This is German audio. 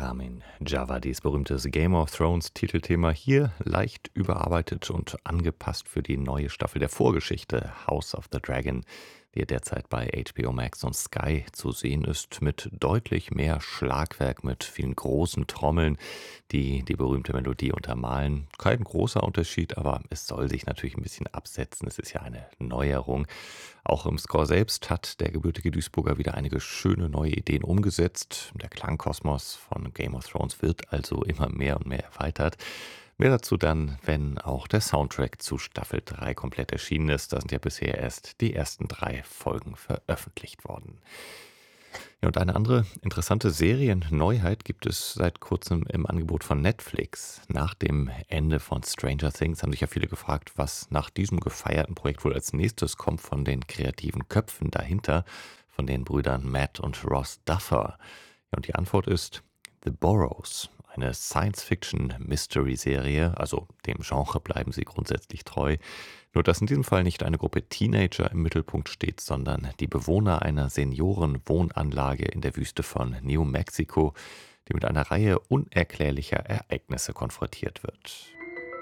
Ramin Djawadi's berühmtes Game of Thrones Titelthema hier leicht überarbeitet und angepasst für die neue Staffel der Vorgeschichte House of the Dragon, die ja derzeit bei HBO Max und Sky zu sehen ist, mit deutlich mehr Schlagwerk, mit vielen großen Trommeln, die die berühmte Melodie untermalen. Kein großer Unterschied, aber es soll sich natürlich ein bisschen absetzen. Es ist ja eine Neuerung. Auch im Score selbst hat der gebürtige Duisburger wieder einige schöne neue Ideen umgesetzt. Der Klangkosmos von Game of Thrones wird also immer mehr und mehr erweitert. Mehr dazu dann, wenn auch der Soundtrack zu Staffel 3 komplett erschienen ist. Da sind ja bisher erst die ersten 3 Folgen veröffentlicht worden. Ja, und eine andere interessante Serienneuheit gibt es seit kurzem im Angebot von Netflix. Nach dem Ende von Stranger Things haben sich ja viele gefragt, was nach diesem gefeierten Projekt wohl als nächstes kommt von den kreativen Köpfen dahinter, von den Brüdern Matt und Ross Duffer. Ja, und die Antwort ist The Burrows, eine Science-Fiction-Mystery-Serie, also dem Genre bleiben sie grundsätzlich treu. Nur dass in diesem Fall nicht eine Gruppe Teenager im Mittelpunkt steht, sondern die Bewohner einer Seniorenwohnanlage in der Wüste von New Mexico, die mit einer Reihe unerklärlicher Ereignisse konfrontiert wird.